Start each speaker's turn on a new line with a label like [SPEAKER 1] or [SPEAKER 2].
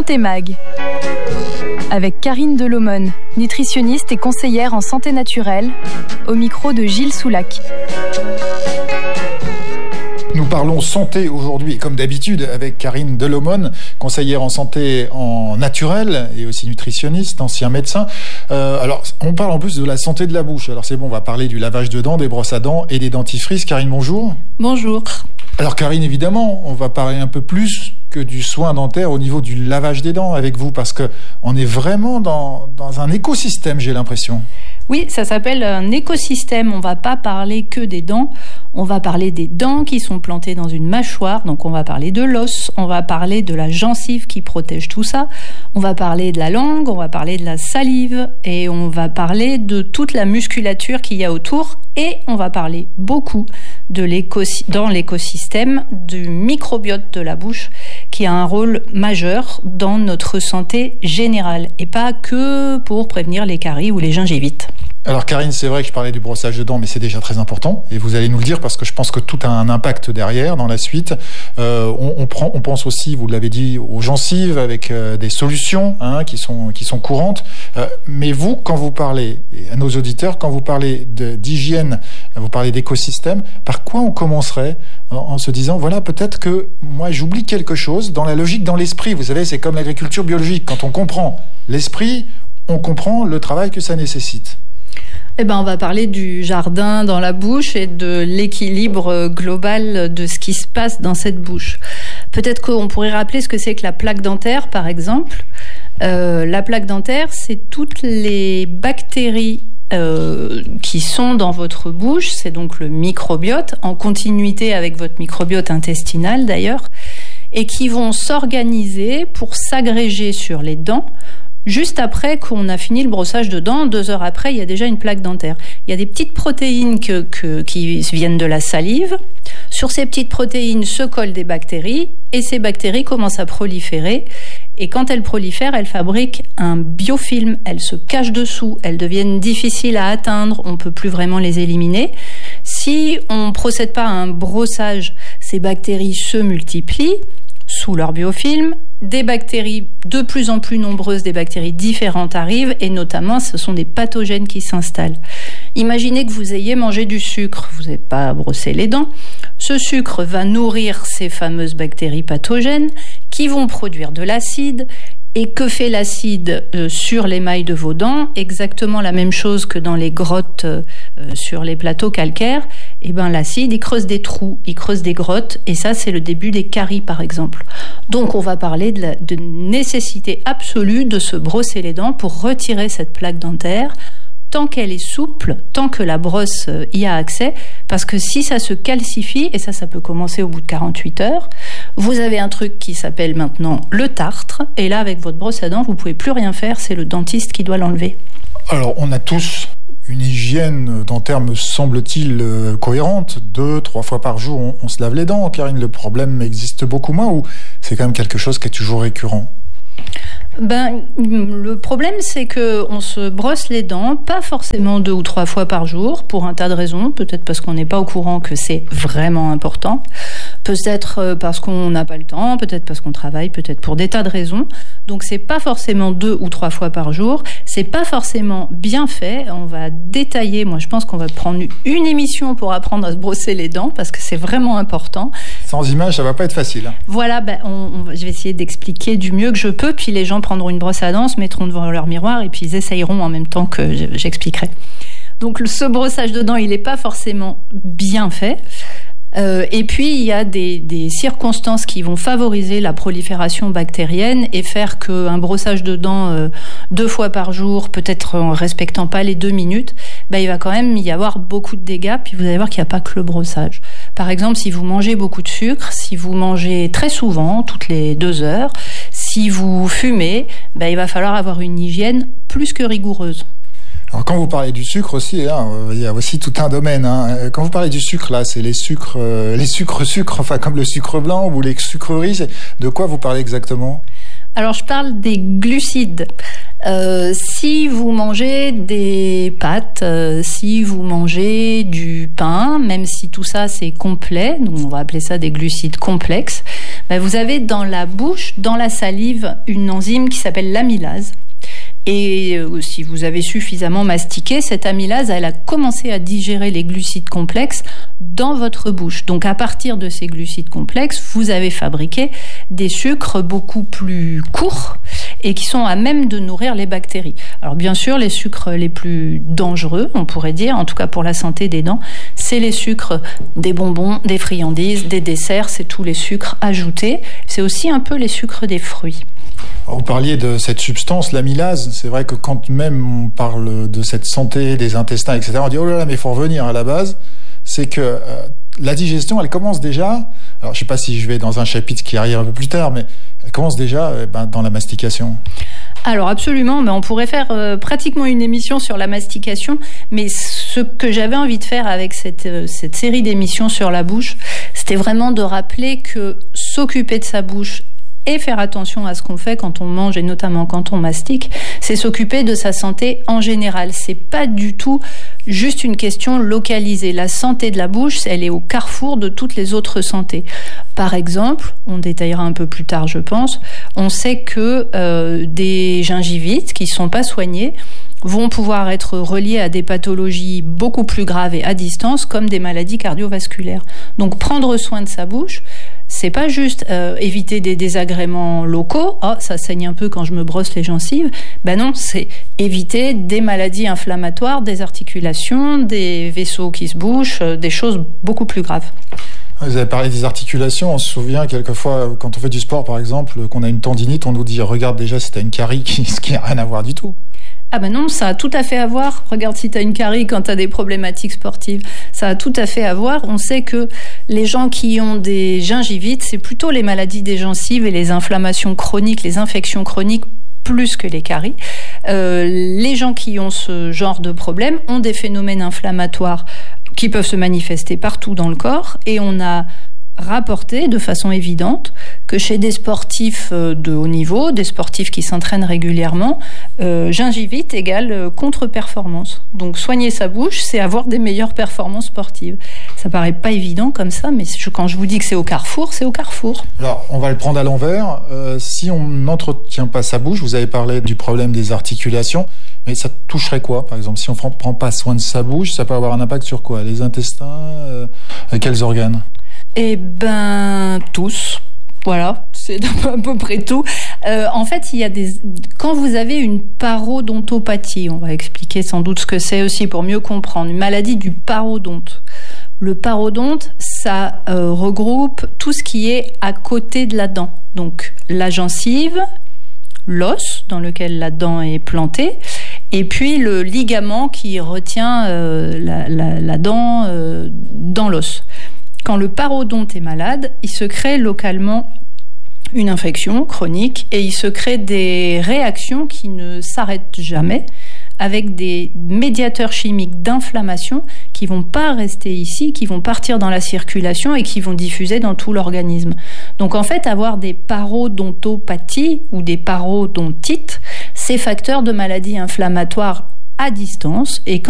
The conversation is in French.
[SPEAKER 1] Santé Mag, avec Karine Delomone, nutritionniste et conseillère en santé naturelle, au micro de Gilles Soulac.
[SPEAKER 2] Nous parlons santé aujourd'hui, comme d'habitude, avec Karine Delomone, conseillère en santé naturelle et aussi nutritionniste, ancien médecin. Alors, on parle en plus de la santé de la bouche. Alors c'est bon, on va parler du lavage de dents, des brosses à dents et des dentifrices. Karine, bonjour.
[SPEAKER 3] Bonjour.
[SPEAKER 2] Alors Karine, évidemment, on va parler un peu plus que du soin dentaire au niveau du lavage des dents avec vous, parce qu'on est vraiment dans un écosystème, j'ai l'impression.
[SPEAKER 3] Oui, ça s'appelle un écosystème. On ne va pas parler que des dents. On va parler des dents qui sont plantées dans une mâchoire. Donc, on va parler de l'os. On va parler de la gencive qui protège tout ça. On va parler de la langue. On va parler de la salive. Et on va parler de toute la musculature qu'il y a autour. Et on va parler beaucoup dans l'écosystème du microbiote de la bouche, qui a un rôle majeur dans notre santé générale. Et pas que pour prévenir les caries ou les gingivites.
[SPEAKER 2] Alors Karine, c'est vrai que je parlais du brossage de dents, mais c'est déjà très important, et vous allez nous le dire parce que je pense que tout a un impact derrière, dans la suite. On pense aussi, vous l'avez dit, aux gencives avec des solutions qui sont courantes. Mais vous, quand vous parlez, et à nos auditeurs, quand vous parlez d'hygiène, vous parlez d'écosystème, par quoi on commencerait en se disant, voilà, peut-être que moi j'oublie quelque chose dans la logique, dans l'esprit. Vous savez, c'est comme l'agriculture biologique. Quand on comprend l'esprit, on comprend le travail que ça nécessite.
[SPEAKER 3] On va parler du jardin dans la bouche et de l'équilibre global de ce qui se passe dans cette bouche. Peut-être qu'on pourrait rappeler ce que c'est que la plaque dentaire, par exemple. La plaque dentaire, c'est toutes les bactéries qui sont dans votre bouche. C'est donc le microbiote, en continuité avec votre microbiote intestinal d'ailleurs, et qui vont s'organiser pour s'agréger sur les dents. Juste après qu'on a fini le brossage de dents, 2 heures après, il y a déjà une plaque dentaire. Il y a des petites protéines qui viennent de la salive. Sur ces petites protéines se collent des bactéries et ces bactéries commencent à proliférer. Et quand elles prolifèrent, elles fabriquent un biofilm. Elles se cachent dessous, elles deviennent difficiles à atteindre, on ne peut plus vraiment les éliminer. Si on ne procède pas à un brossage, ces bactéries se multiplient sous leur biofilm. Des bactéries de plus en plus nombreuses, des bactéries différentes arrivent et notamment ce sont des pathogènes qui s'installent. Imaginez que vous ayez mangé du sucre, vous n'avez pas brossé les dents. Ce sucre va nourrir ces fameuses bactéries pathogènes qui vont produire de l'acide. Et que fait l'acide sur l'émail de vos dents? Exactement la même chose que dans les grottes sur les plateaux calcaires. L'acide, il creuse des trous, il creuse des grottes, et ça, c'est le début des caries, par exemple. Donc, on va parler de nécessité absolue de se brosser les dents pour retirer cette plaque dentaire, tant qu'elle est souple, tant que la brosse y a accès, parce que si ça se calcifie, et ça peut commencer au bout de 48 heures, vous avez un truc qui s'appelle maintenant le tartre, et là, avec votre brosse à dents, vous ne pouvez plus rien faire, c'est le dentiste qui doit l'enlever.
[SPEAKER 2] Alors, on a tous une hygiène dentaire, me semble-t-il, cohérente. 2-3 fois par jour, on se lave les dents. Karine, le problème existe beaucoup moins, ou c'est quand même quelque chose qui est toujours récurrent?
[SPEAKER 3] Le problème, c'est qu'on se brosse les dents, pas forcément 2 ou 3 fois par jour, pour un tas de raisons. Peut-être parce qu'on n'est pas au courant que c'est vraiment important. Peut-être parce qu'on n'a pas le temps, peut-être parce qu'on travaille, peut-être pour des tas de raisons. Donc, c'est pas forcément 2 ou 3 fois par jour. C'est pas forcément bien fait. On va détailler. Moi, je pense qu'on va prendre une émission pour apprendre à se brosser les dents, parce que c'est vraiment important.
[SPEAKER 2] Sans image, ça va pas être facile.
[SPEAKER 3] Voilà, je vais essayer d'expliquer du mieux que je peux, puis les gens prendront une brosse à dents, se mettront devant leur miroir et puis ils essayeront en même temps que j'expliquerai. Donc ce brossage de dents, il n'est pas forcément bien fait. Et puis il y a des circonstances qui vont favoriser la prolifération bactérienne et faire qu'un brossage de dents 2 fois par jour, peut-être en respectant pas les 2 minutes, il va quand même y avoir beaucoup de dégâts. Puis vous allez voir qu'il n'y a pas que le brossage. Par exemple, si vous mangez beaucoup de sucre, si vous mangez très souvent, toutes les 2 heures, si vous fumez, il va falloir avoir une hygiène plus que rigoureuse.
[SPEAKER 2] Alors quand vous parlez du sucre aussi, il y a aussi tout un domaine. Quand vous parlez du sucre, là, c'est les sucres, enfin comme le sucre blanc ou les sucreries. De quoi vous parlez exactement?
[SPEAKER 3] Alors je parle des glucides. Si vous mangez des pâtes, si vous mangez du pain, même si tout ça c'est complet, donc on va appeler ça des glucides complexes, vous avez dans la bouche, dans la salive, une enzyme qui s'appelle l'amylase. Et si vous avez suffisamment mastiqué, cette amylase, elle a commencé à digérer les glucides complexes dans votre bouche. Donc à partir de ces glucides complexes, vous avez fabriqué des sucres beaucoup plus courts et qui sont à même de nourrir les bactéries. Alors bien sûr, les sucres les plus dangereux, on pourrait dire, en tout cas pour la santé des dents, c'est les sucres des bonbons, des friandises, des desserts, c'est tous les sucres ajoutés. C'est aussi un peu les sucres des fruits.
[SPEAKER 2] Vous parliez de cette substance, l'amylase. C'est vrai que quand même on parle de cette santé des intestins, etc., on dit « Oh là là, mais il faut revenir à la base ». C'est que la digestion, elle commence déjà... Alors, je ne sais pas si je vais dans un chapitre qui arrive un peu plus tard, mais elle commence déjà dans la mastication.
[SPEAKER 3] Alors absolument, mais on pourrait faire pratiquement une émission sur la mastication, mais ce que j'avais envie de faire avec cette série d'émissions sur la bouche, c'était vraiment de rappeler que s'occuper de sa bouche et faire attention à ce qu'on fait quand on mange et notamment quand on mastique, c'est s'occuper de sa santé en général. C'est pas du tout juste une question localisée. La santé de la bouche, elle est au carrefour de toutes les autres santé. Par exemple, on détaillera un peu plus tard, je pense, on sait que des gingivites qui sont pas soignés vont pouvoir être reliés à des pathologies beaucoup plus graves et à distance, comme des maladies cardiovasculaires. Donc prendre soin de sa bouche, c'est pas juste éviter des désagréments locaux. Oh, ça saigne un peu quand je me brosse les gencives. Non, c'est éviter des maladies inflammatoires, des articulations, des vaisseaux qui se bouchent, des choses beaucoup plus graves.
[SPEAKER 2] Vous avez parlé des articulations. On se souvient quelquefois, quand on fait du sport, par exemple, qu'on a une tendinite, on nous dit « Regarde déjà si t'as une carie », ce qui n'a rien à voir du tout.
[SPEAKER 3] Ah non, ça a tout à fait à voir. Regarde si tu as une carie quand tu as des problématiques sportives. Ça a tout à fait à voir. On sait que les gens qui ont des gingivites, c'est plutôt les maladies des gencives et les inflammations chroniques, les infections chroniques, plus que les caries. Les gens qui ont ce genre de problème ont des phénomènes inflammatoires qui peuvent se manifester partout dans le corps, et on a rapporté de façon évidente que chez des sportifs de haut niveau, des sportifs qui s'entraînent régulièrement, gingivite égale contre-performance. Donc soigner sa bouche, c'est avoir des meilleures performances sportives. Ça paraît pas évident comme ça, mais quand je vous dis que c'est au carrefour, c'est au carrefour.
[SPEAKER 2] Alors, on va le prendre à l'envers. Si on n'entretient pas sa bouche, vous avez parlé du problème des articulations, mais ça toucherait quoi, par exemple? Si on ne prend pas soin de sa bouche, ça peut avoir un impact sur quoi? Les intestins, quels organes?
[SPEAKER 3] Tous. Voilà, c'est à peu près tout. En fait, quand vous avez une parodontopathie, on va expliquer sans doute ce que c'est aussi pour mieux comprendre, une maladie du parodonte. Le parodonte, ça regroupe tout ce qui est à côté de la dent. Donc la gencive, l'os dans lequel la dent est plantée, et puis le ligament qui retient la dent dans l'os. Quand le parodonte est malade, il se crée localement une infection chronique et il se crée des réactions qui ne s'arrêtent jamais avec des médiateurs chimiques d'inflammation qui vont pas rester ici, qui vont partir dans la circulation et qui vont diffuser dans tout l'organisme. Donc en fait, avoir des parodontopathies ou des parodontites, c'est facteur de maladies inflammatoires à distance, et